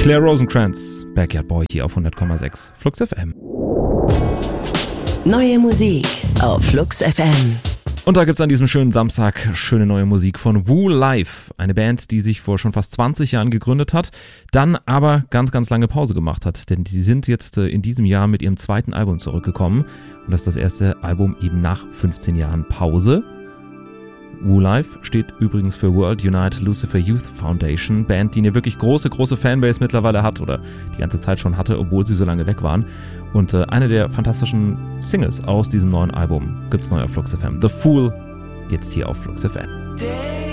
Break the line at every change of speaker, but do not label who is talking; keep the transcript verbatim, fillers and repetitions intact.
Claire Rosencrantz, Backyard Boy hier auf hundert Komma sechs Flux F M.
Neue Musik auf Flux F M.
Und da gibt's an diesem schönen Samstag schöne neue Musik von Woo Life. Eine Band, die sich vor schon fast zwanzig Jahren gegründet hat, dann aber ganz, ganz lange Pause gemacht hat. Denn die sind jetzt in diesem Jahr mit ihrem zweiten Album zurückgekommen. Und das ist das erste Album eben nach fünfzehn Jahren Pause. Woo Life steht übrigens für World Unite Lucifer Youth Foundation, Band, die eine wirklich große, große Fanbase mittlerweile hat oder die ganze Zeit schon hatte, obwohl sie so lange weg waren. Und äh, eine der fantastischen Singles aus diesem neuen Album gibt's neu auf Flux F M. The Fool, jetzt hier auf Flux F M.